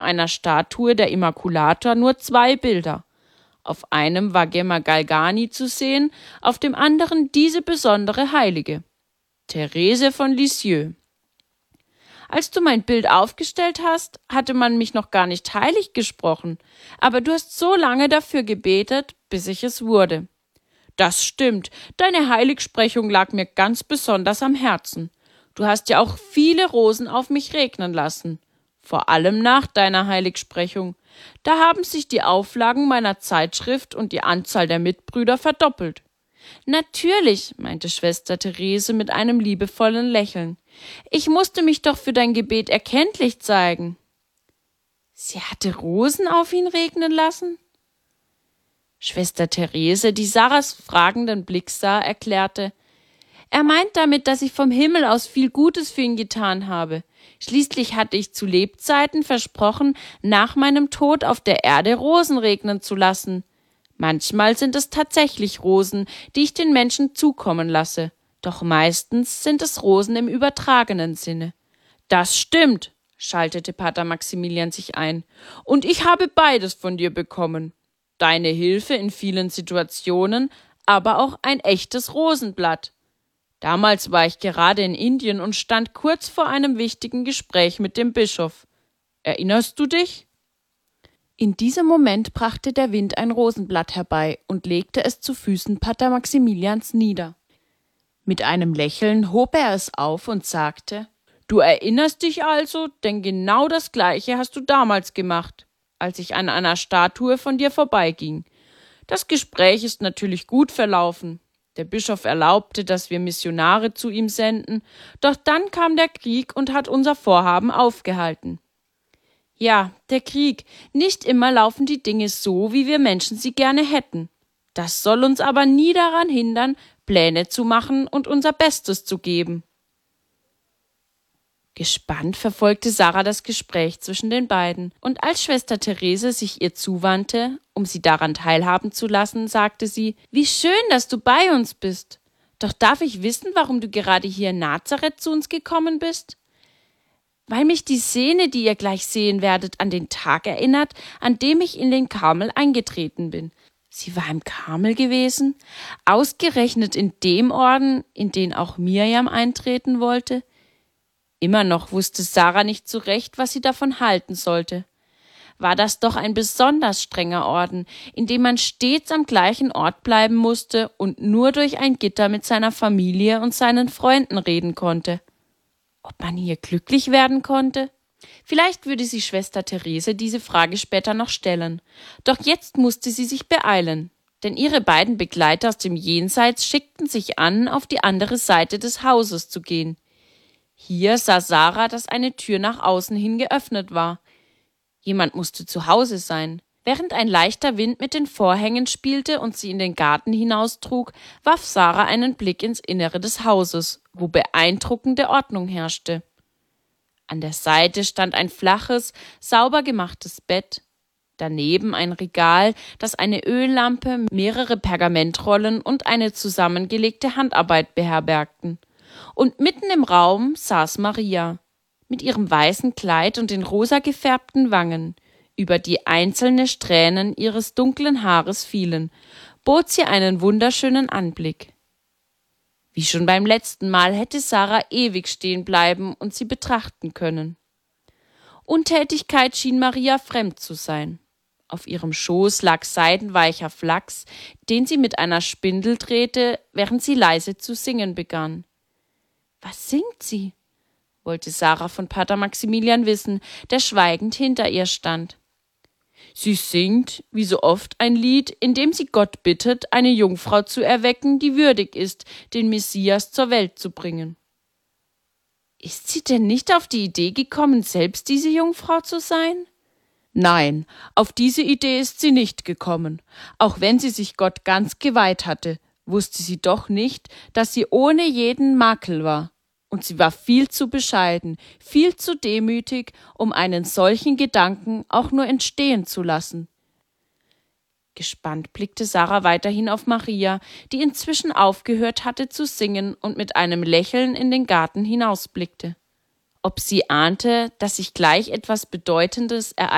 einer Statue der Immaculata nur 2 Bilder. Auf einem war Gemma Galgani zu sehen, auf dem anderen diese besondere Heilige, Therese von Lisieux. Als du mein Bild aufgestellt hast, hatte man mich noch gar nicht heilig gesprochen, aber du hast so lange dafür gebetet, bis ich es wurde. Das stimmt, deine Heiligsprechung lag mir ganz besonders am Herzen. Du hast ja auch viele Rosen auf mich regnen lassen, vor allem nach deiner Heiligsprechung. Da haben sich die Auflagen meiner Zeitschrift und die Anzahl der Mitbrüder verdoppelt. Natürlich, meinte Schwester Therese mit einem liebevollen Lächeln. Ich musste mich doch für dein Gebet erkenntlich zeigen. Sie hatte Rosen auf ihn regnen lassen? Schwester Therese, die Sarahs fragenden Blick sah, erklärte: Er meint damit, dass ich vom Himmel aus viel Gutes für ihn getan habe. Schließlich hatte ich zu Lebzeiten versprochen, nach meinem Tod auf der Erde Rosen regnen zu lassen. Manchmal sind es tatsächlich Rosen, die ich den Menschen zukommen lasse, doch meistens sind es Rosen im übertragenen Sinne. Das stimmt, schaltete Pater Maximilian sich ein, und ich habe beides von dir bekommen. Deine Hilfe in vielen Situationen, aber auch ein echtes Rosenblatt. Damals war ich gerade in Indien und stand kurz vor einem wichtigen Gespräch mit dem Bischof. Erinnerst du dich? In diesem Moment brachte der Wind ein Rosenblatt herbei und legte es zu Füßen Pater Maximilians nieder. Mit einem Lächeln hob er es auf und sagte: Du erinnerst dich also, denn genau das Gleiche hast du damals gemacht, als ich an einer Statue von dir vorbeiging. Das Gespräch ist natürlich gut verlaufen. Der Bischof erlaubte, dass wir Missionare zu ihm senden, doch dann kam der Krieg und hat unser Vorhaben aufgehalten. Ja, der Krieg. Nicht immer laufen die Dinge so, wie wir Menschen sie gerne hätten. Das soll uns aber nie daran hindern, Pläne zu machen und unser Bestes zu geben. Gespannt verfolgte Sarah das Gespräch zwischen den beiden, und als Schwester Therese sich ihr zuwandte, um sie daran teilhaben zu lassen, sagte sie: Wie schön, dass du bei uns bist. Doch darf ich wissen, warum du gerade hier in Nazareth zu uns gekommen bist? Weil mich die Szene, die ihr gleich sehen werdet, an den Tag erinnert, an dem ich in den Karmel eingetreten bin. Sie war im Karmel gewesen? Ausgerechnet in dem Orden, in den auch Mirjam eintreten wollte? Immer noch wusste Sarah nicht so recht, was sie davon halten sollte. War das doch ein besonders strenger Orden, in dem man stets am gleichen Ort bleiben musste und nur durch ein Gitter mit seiner Familie und seinen Freunden reden konnte. Ob man hier glücklich werden konnte? Vielleicht würde sie Schwester Therese diese Frage später noch stellen. Doch jetzt musste sie sich beeilen, denn ihre beiden Begleiter aus dem Jenseits schickten sich an, auf die andere Seite des Hauses zu gehen. Hier sah Sarah, dass eine Tür nach außen hin geöffnet war. Jemand musste zu Hause sein. Während ein leichter Wind mit den Vorhängen spielte und sie in den Garten hinaustrug, warf Sarah einen Blick ins Innere des Hauses, wo beeindruckende Ordnung herrschte. An der Seite stand ein flaches, sauber gemachtes Bett, daneben ein Regal, das eine Öllampe, mehrere Pergamentrollen und eine zusammengelegte Handarbeit beherbergten. Und mitten im Raum saß Maria, mit ihrem weißen Kleid und den rosa gefärbten Wangen, über die einzelne Strähnen ihres dunklen Haares fielen, bot sie einen wunderschönen Anblick. Wie schon beim letzten Mal hätte Sarah ewig stehen bleiben und sie betrachten können. Untätigkeit schien Maria fremd zu sein. Auf ihrem Schoß lag seidenweicher Flachs, den sie mit einer Spindel drehte, während sie leise zu singen begann. Was singt sie? Wollte Sarah von Pater Maximilian wissen, der schweigend hinter ihr stand. Sie singt, wie so oft, ein Lied, in dem sie Gott bittet, eine Jungfrau zu erwecken, die würdig ist, den Messias zur Welt zu bringen. Ist sie denn nicht auf die Idee gekommen, selbst diese Jungfrau zu sein? Nein, auf diese Idee ist sie nicht gekommen. Auch wenn sie sich Gott ganz geweiht hatte, wusste sie doch nicht, dass sie ohne jeden Makel war. Und sie war viel zu bescheiden, viel zu demütig, um einen solchen Gedanken auch nur entstehen zu lassen. Gespannt blickte Sarah weiterhin auf Maria, die inzwischen aufgehört hatte zu singen und mit einem Lächeln in den Garten hinausblickte. Ob sie ahnte, dass sich gleich etwas Bedeutendes